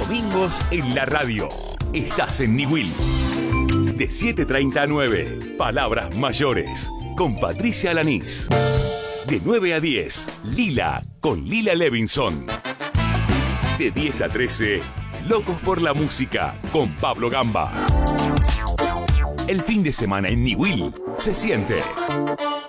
domingos en la radio. Estás en Niwil. De 7:30 a 9, Palabras Mayores, con Patricia Alanís. De 9 a 10, Lila, con Lila Levinson. De 10 a 13, Locos por la Música, con Pablo Gamba. El fin de semana en Niwil se siente.